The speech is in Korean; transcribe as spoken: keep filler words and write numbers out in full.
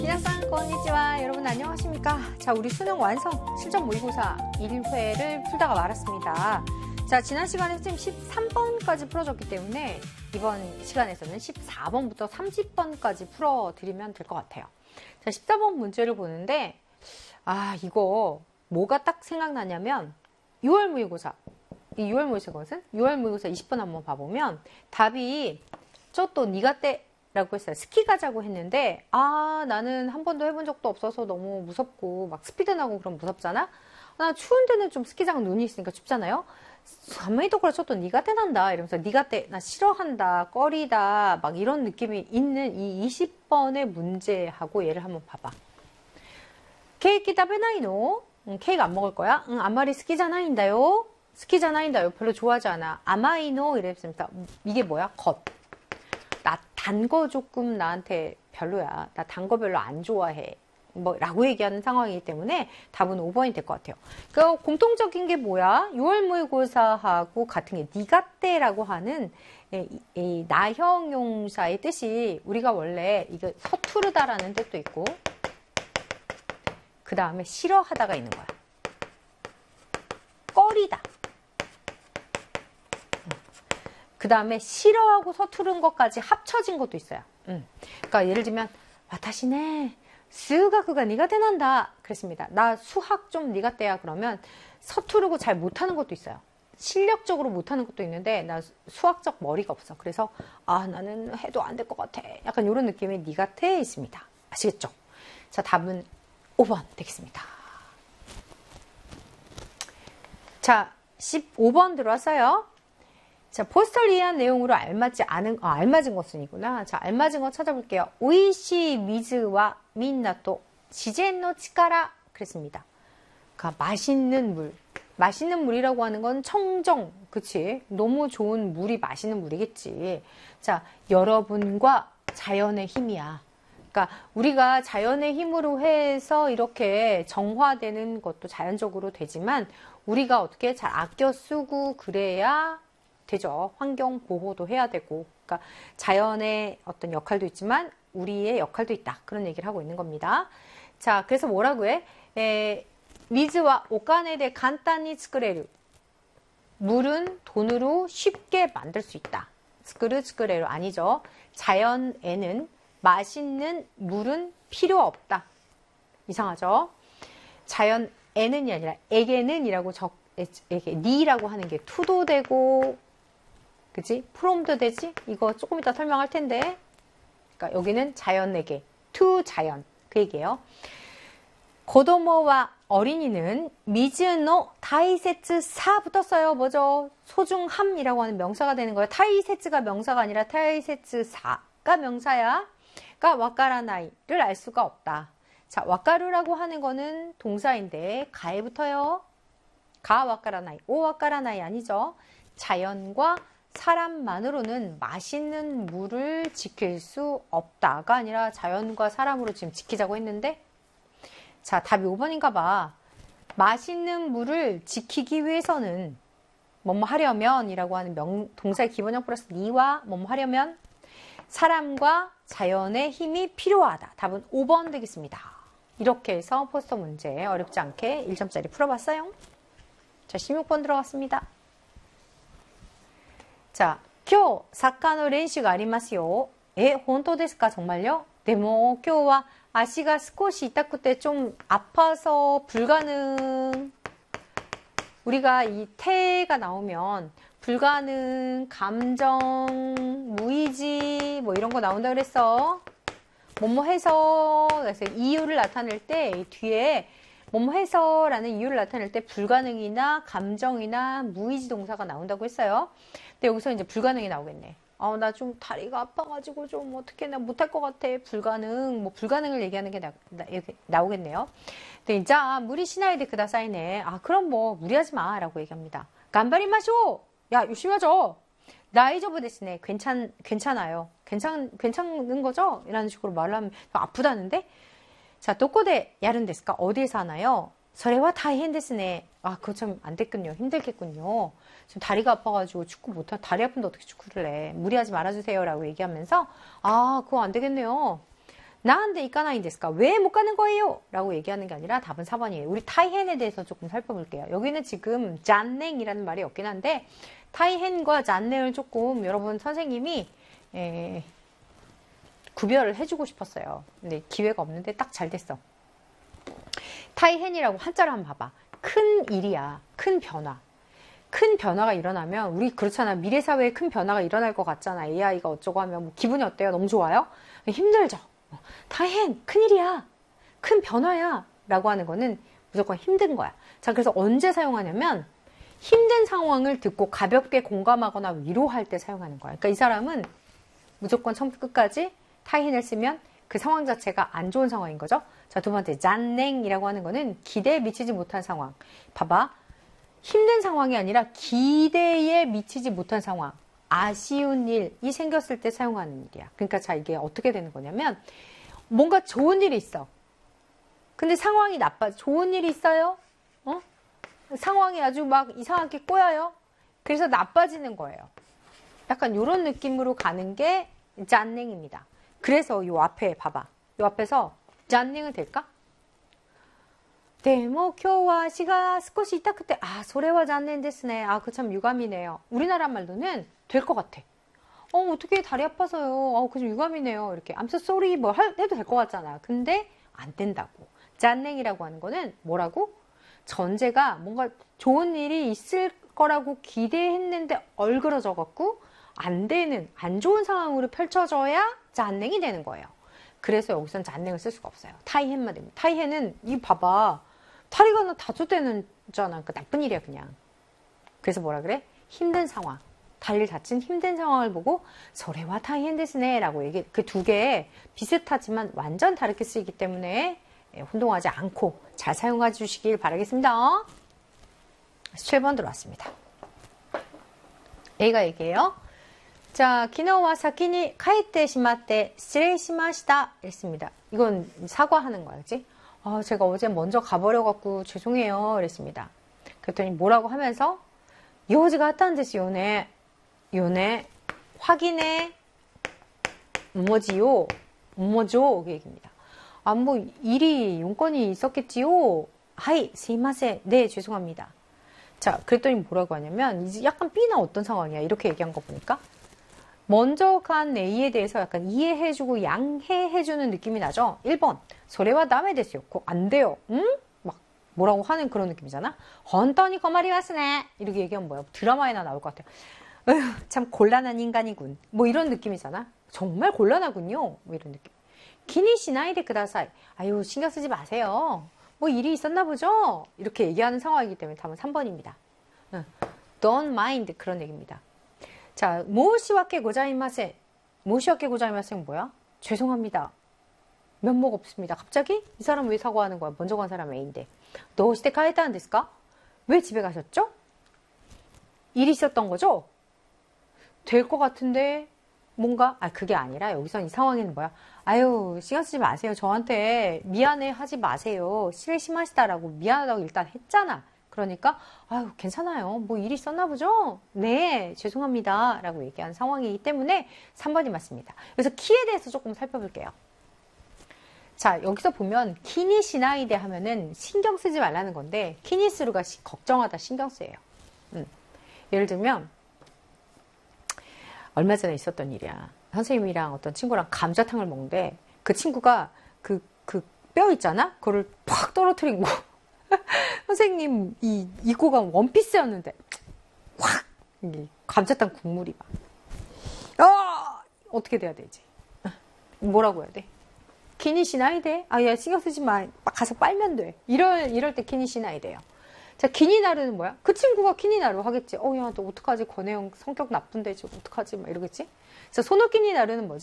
미나상 konnichiwa. 여러분 안녕하십니까? 자, 우리 수능 완성 실전 모의고사 일 회를 풀다가 말았습니다. 자, 지난 시간에 선생님 십삼 번까지 풀어줬기 때문에 이번 시간에서는 십사 번부터 삼십 번까지 풀어드리면 될 것 같아요. 자, 십사 번 문제를 보는데 아, 이거 뭐가 딱 생각나냐면 유월 모의고사. 이 유월 모의고사는 유월 모의고사 이십 번 한번 봐보면 답이 저 또 니가 때 라고 했어요. 스키 가자고 했는데 아 나는 한 번도 해본 적도 없어서 너무 무섭고 막 스피드 나고 그럼 무섭잖아. 나 추운 데는 좀 스키장 눈이 있으니까 춥잖아요. 가만히 또 저또 니가 때 난다 이러면서 니가 때 나 싫어한다 꺼리다 막 이런 느낌이 있는 이 이십 번의 문제하고 얘를 한번 봐봐. 케이크 따베나이노? 응, 케이크 안 먹을 거야? 응, 아마리 스키잖아인다요. 스키잖아인다요. 별로 좋아하지 않아. 아마이노 이랬습니다. 이게 뭐야? 겉. 나 단 거 조금 나한테 별로야. 나 단 거 별로 안 좋아해. 뭐 라고 얘기하는 상황이기 때문에 답은 오 번이 될 것 같아요. 그 공통적인 게 뭐야? 유월 모의고사하고 같은 게 니가 때라고 하는 이, 이 나형용사의 뜻이 우리가 원래 이거 서투르다라는 뜻도 있고 그 다음에 싫어하다가 있는 거야. 꺼리다. 그 다음에 싫어하고 서투른 것까지 합쳐진 것도 있어요. 음. 그러니까 예를 들면 와타시네 수학가 니가 때난다 그랬습니다. 나 수학 좀 니가 때야 그러면 서투르고 잘 못하는 것도 있어요. 실력적으로 못하는 것도 있는데 나 수학적 머리가 없어. 그래서 아 나는 해도 안 될 것 같아. 약간 이런 느낌이 니가 때에 있습니다. 아시겠죠? 자, 답은 오 번 되겠습니다. 자, 십오 번 들어왔어요. 자, 포스터를 이해한 내용으로 알맞지 않은, 아, 알맞은 것은이구나. 자, 알맞은 거 찾아볼게요. 오이시 미즈와 민나토 지젠노 치카라 그랬습니다. 그러니까 맛있는 물. 맛있는 물이라고 하는 건 청정, 그치? 너무 좋은 물이 맛있는 물이겠지. 자, 여러분과 자연의 힘이야. 그러니까 우리가 자연의 힘으로 해서 이렇게 정화되는 것도 자연적으로 되지만 우리가 어떻게 잘 아껴 쓰고 그래야 되죠. 환경 보호도 해야 되고. 그러니까 자연의 어떤 역할도 있지만 우리의 역할도 있다. 그런 얘기를 하고 있는 겁니다. 자, 그래서 뭐라고 해? 에, 미즈와 오카네데 간단히 스크레루. 물은 돈으로 쉽게 만들 수 있다. 스크르 스크레루 아니죠. 자연에는 맛있는 물은 필요 없다. 이상하죠? 자연에는이 아니라 에게는이라고 적, 에게, 니라고 하는 게 투도 되고 그치? 프롬도 되지? 이거 조금 이따 설명할 텐데. 그러니까 여기는 자연에게, to 자연. 그 얘기예요. 고도모와 어린이는 미즈노 타이세츠 사 붙었어요. 뭐죠? 소중함이라고 하는 명사가 되는 거예요. 타이세츠가 명사가 아니라 타이세츠 사가 명사야. 그러니까 와카라나이를 알 수가 없다. 자, 와카루라고 하는 거는 동사인데 가에 붙어요. 가 와카라나이, 오 와카라나이 아니죠? 자연과 사람만으로는 맛있는 물을 지킬 수 없다가 아니라 자연과 사람으로 지금 지키자고 했는데 자, 답이 오 번인가 봐. 맛있는 물을 지키기 위해서는 뭐뭐 하려면 이라고 하는 명, 동사의 기본형 플러스 니와 뭐뭐 하려면 사람과 자연의 힘이 필요하다. 답은 오 번 되겠습니다. 이렇게 해서 포스터 문제 어렵지 않게 일 점짜리 풀어봤어요. 자, 십육 번 들어갔습니다. 자, 今日サッカーの練習がありますよ. 에, 本当ですか? 정말요? でも今日は足が少し痛くて좀 아파서 불가능. 우리가 이 태가 나오면 불가능, 감정, 무의지 뭐 이런 거 나온다 그랬어. 뭐뭐 해서 그래서 이유를 나타낼 때 뒤에 뭐뭐 해서 라는 이유를 나타낼 때 불가능이나 감정이나 무의지 동사가 나온다고 했어요. 근데 여기서 이제 불가능이 나오겠네. 어, 나 좀 다리가 아파가지고 좀 어떻게 나 못할 것 같아. 불가능. 뭐 불가능을 얘기하는 게 나, 나, 나오겠네요. 근데 자, 무리 시나이데 그다사이네. 아, 그럼 뭐 무리하지 마 라고 얘기합니다. 간바리마쇼. 야, 열심히 하죠. 나이저브 데스네. 괜찮, 괜찮아요. 괜찮, 괜찮은 거죠? 이라는 식으로 말을 하면 아프다는데? 자, 도코데 야른 데스까? 어디에서 하나요? 서래와 다이헨 데스네. 아, 그거 참 안 됐군요. 힘들겠군요. 지금 다리가 아파가지고 축구 못하, 다리 아픈데 어떻게 축구를 해. 무리하지 말아주세요. 라고 얘기하면서, 아, 그거 안 되겠네요. 나한테 이까나인 데스까? 왜 못 가는 거예요? 라고 얘기하는 게 아니라 답은 사 번이에요. 우리 타이헨에 대해서 조금 살펴볼게요. 여기는 지금 짠냉이라는 말이 없긴 한데 타이헨과 짠냉을 조금 여러분 선생님이 에, 구별을 해주고 싶었어요. 근데 기회가 없는데 딱 잘 됐어. 타이헨이라고 한자를 한번 봐봐. 큰 일이야. 큰 변화. 큰 변화가 일어나면 우리 그렇잖아. 미래 사회에 큰 변화가 일어날 것 같잖아. 에이아이가 어쩌고 하면 뭐 기분이 어때요? 너무 좋아요? 힘들죠. 타이헨 큰일이야. 큰 변화야. 라고 하는 거는 무조건 힘든 거야. 자, 그래서 언제 사용하냐면 힘든 상황을 듣고 가볍게 공감하거나 위로할 때 사용하는 거야. 그러니까 이 사람은 무조건 처음부터 끝까지 타이헨을 쓰면 그 상황 자체가 안 좋은 상황인 거죠. 자, 두 번째 짠냉이라고 하는 거는 기대에 미치지 못한 상황. 봐봐. 힘든 상황이 아니라 기대에 미치지 못한 상황. 아쉬운 일이 생겼을 때 사용하는 일이야. 그러니까 자, 이게 어떻게 되는 거냐면 뭔가 좋은 일이 있어. 근데 상황이 나빠. 좋은 일이 있어요. 어? 상황이 아주 막 이상하게 꼬여요. 그래서 나빠지는 거예요. 약간 이런 느낌으로 가는 게 짠냉입니다. 그래서 요 앞에 봐봐. 요 앞에서 짠냉은 될까? でも今日は足が少し痛くて 아, それは残念ですね. 아, 그 참 유감이네요. 우리나라 말로는 될 것 같아. 어, 어떻게 다리 아파서요. 어, 그 좀 유감이네요. 이렇게 I'm so sorry 뭐 할, 해도 될 것 같잖아. 근데 안 된다고. 짠냉이라고 하는 거는 뭐라고? 전제가 뭔가 좋은 일이 있을 거라고 기대했는데 얼그러져 갖고 안 되는, 안 좋은 상황으로 펼쳐져야 짠냉이 되는 거예요. 그래서 여기선 짠냉을 쓸 수가 없어요. 타이헨만 됩니다. 타이헨은 이 봐봐. 다리가 나 다쳐되는 잖아. 그 나쁜 일이야 그냥. 그래서 뭐라 그래? 힘든 상황. 다리를 다친 힘든 상황을 보고 소레와 타이헨 데스네 라고 얘기. 그 두 개 비슷하지만 완전 다르게 쓰이기 때문에 혼동하지 않고 잘 사용해 주시길 바라겠습니다. 칠 번 들어왔습니다. A가 얘기해요. 자, 昨日は先に帰ってしまって失礼しました. 이랬습니다. 이건 사과하는 거야, 그치? 아, 제가 어제 먼저 가버려갖고 죄송해요. 이랬습니다. 그랬더니 뭐라고 하면서 요지가 왔다는 데스 요네. 요네. 확인해. 뭐지요? 뭐죠? 그 얘기입니다. 아, 뭐 일이 용건이 있었겠지요? 하이, 스이마세. 네, 죄송합니다. 자, 그랬더니 뭐라고 하냐면 이제 약간 B는 어떤 상황이야? 이렇게 얘기한 거 보니까 먼저 간 A에 대해서 약간 이해해주고 양해해주는 느낌이 나죠? 일 번, 소레와 다메 데스요. 그거 안 돼요. 응? 막 뭐라고 하는 그런 느낌이잖아? 헌터니 거말이 왔으네. 이렇게 얘기하면 뭐야? 드라마에나 나올 것 같아요. 어휴, 참 곤란한 인간이군. 뭐 이런 느낌이잖아? 정말 곤란하군요. 뭐 이런 느낌. 기니 시나이데 그다사이. 아유, 신경 쓰지 마세요. 뭐 일이 있었나 보죠? 이렇게 얘기하는 상황이기 때문에 답은 삼 번입니다. 응. Don't mind. 그런 얘기입니다. 자, 모시와케 고자이마세. 모시와케 고자이마세는 뭐야? 죄송합니다. 면목 없습니다. 갑자기? 이 사람 왜 사과하는 거야? 먼저 간 사람 A인데. 너 시대 가했다는 데스까? 왜 집에 가셨죠? 일이 있었던 거죠? 될 것 같은데 뭔가? 아, 그게 아니라 여기서 이 상황에는 뭐야? 아유, 신경 쓰지 마세요. 저한테 미안해 하지 마세요. 실례심하시다라고 미안하다고 일단 했잖아. 그러니까 아유, 괜찮아요. 뭐 일이 있었나 보죠? 네, 죄송합니다. 라고 얘기한 상황이기 때문에 삼 번이 맞습니다. 그래서 키에 대해서 조금 살펴볼게요. 자, 여기서 보면 키니 시나이데 하면은 신경 쓰지 말라는 건데 키니스루가 시, 걱정하다 신경 쓰여요. 음. 예를 들면 얼마 전에 있었던 일이야. 선생님이랑 어떤 친구랑 감자탕을 먹는데 그 친구가 그, 그 뼈 있잖아? 그거를 팍 떨어뜨린 거. 선생님 이 이거가 원피스였는데 확 감자탕 국물이 막 아! 어떻게 돼야 되지? 뭐라고 해야 돼? 키니 시나이 돼? 아, 야, 신경 쓰지 마. 가서 빨면 돼. 이럴 이럴 때 키니 시나이 돼요. 자, 키니나루는 뭐야? 그 친구가 키니나루 하겠지. 어, 야, 너 어떡하지? 권혜영 성격 나쁜데 지금 어떡하지? 막 이러겠지? 자, 소노 키니나루는 뭐지?